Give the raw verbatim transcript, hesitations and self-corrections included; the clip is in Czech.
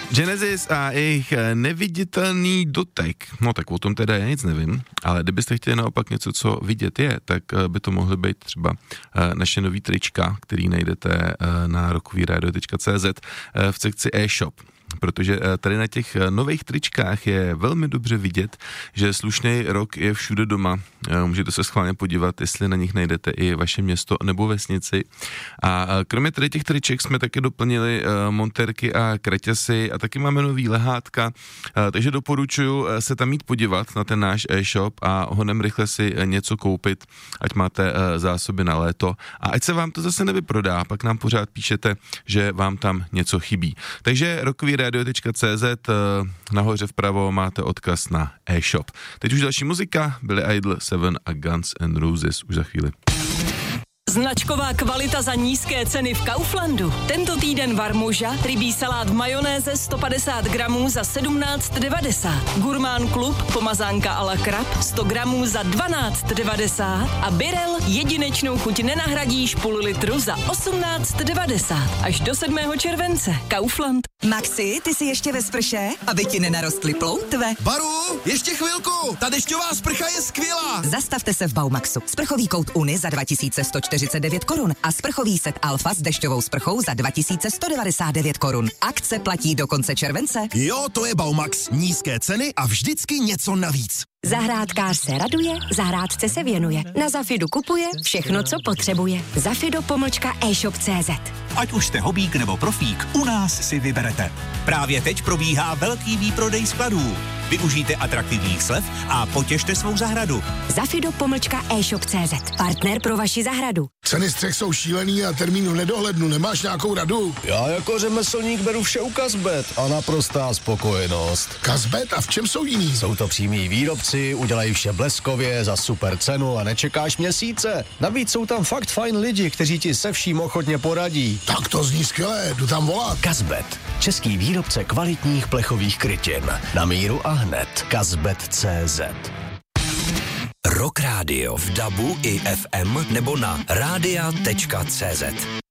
Genesis a jejich neviditelný dotek. No tak o tom teda já nic nevím, ale kdybyste chtěli naopak něco, co vidět je, tak by to mohly být třeba naše nový trička, který najdete na rockovyradio tečka cé zet v sekci e-shop. Protože tady na těch nových tričkách je velmi dobře vidět, že slušný rock je všude doma. Můžete se schválně podívat, jestli na nich najdete i vaše město nebo vesnici. A kromě tady těch triček jsme taky doplnili montérky a kraťasy a taky máme nový lehátka, takže doporučuji se tam jít podívat na ten náš e-shop a honem rychle si něco koupit, ať máte zásoby na léto a ať se vám to zase nevyprodá, pak nám pořád píšete, že vám tam něco chybí. Takže rockovyradio tečka cé zet, nahoře vpravo máte odkaz na e-shop. Teď už další muzika, Billy Idol, Seven a Guns N' Roses už za chvíli. Značková kvalita za nízké ceny v Kauflandu. Tento týden Varmoža, rybí salát v majonéze sto padesát gramů za sedmnáct devadesát. Gurmán Klub, pomazánka a la krab sto gramů za dvanáct devadesát a Birel jedinečnou chuť nenahradíš půl litru za osmnáct devadesát. Až do sedmého července. Kaufland. Maxi, ty jsi ještě ve sprše? Aby ti nenarostly ploutve? Baru, ještě chvilku, ta dešťová sprcha je skvělá. Zastavte se v Baumaxu. Sprchový kout Uni za dva tisíce sto čtyřicet devět korun a sprchový set Alfa s dešťovou sprchou za dva tisíce sto devadesát devět korun. Akce platí do konce července. Jo, to je Baumax. Nízké ceny a vždycky něco navíc. Zahrádkář se raduje, zahrádce se věnuje. Na Zafidu kupuje všechno, co potřebuje. Zafido pomlčka e-shop tečka cé zet. Ať už jste hobík nebo profík, u nás si vyberete. Právě teď probíhá velký výprodej skladů. Využijte atraktivních slev a potěšte svou zahradu. Zafido pomlčka e-shop tečka cé zet. Partner pro vaši zahradu. Ceny střech jsou šílený a termínu nedohlednu. Nemáš nějakou radu? Já jako řemeslník beru vše u Kazbet a naprostá spokojenost. Kazbet? A v čem jsou jiný? Jsou to přímí výrobci, udělají vše bleskově, za super cenu a nečekáš měsíce. Navíc jsou tam fakt fajn lidi, kteří ti se vším ochotně poradí. Tak to zní skvěle, jdu tam volat. Kazbet, český výrobce kvalitních plechových krytin. Na míru a hned. Kazbet tečka cé zet. Rock Radio v dabu i ef em nebo na rádia tečka cé zet.